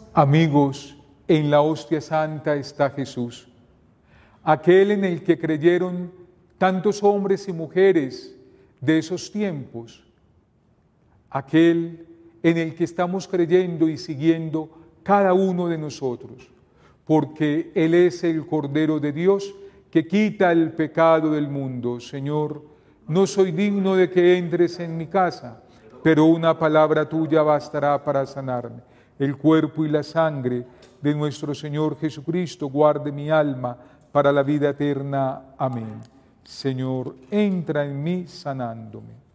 Amigos, en la hostia santa está Jesús, aquel en el que creyeron tantos hombres y mujeres de esos tiempos, aquel en el que estamos creyendo y siguiendo cada uno de nosotros, porque Él es el Cordero de Dios que quita el pecado del mundo. Señor, no soy digno de que entres en mi casa, pero una palabra tuya bastará para sanarme. El cuerpo y la sangre de nuestro Señor Jesucristo guarde mi alma para la vida eterna. Amén. Señor, entra en mí sanándome.